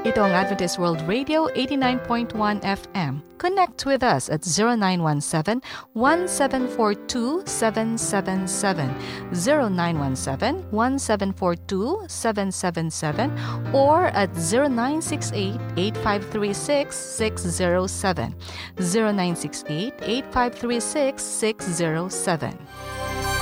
Ito ang Adventist World Radio 89.1 FM. Connect with us at 0917-1742-777, 0917-1742-777, or at 0968-8536-607, 0968-8536-607.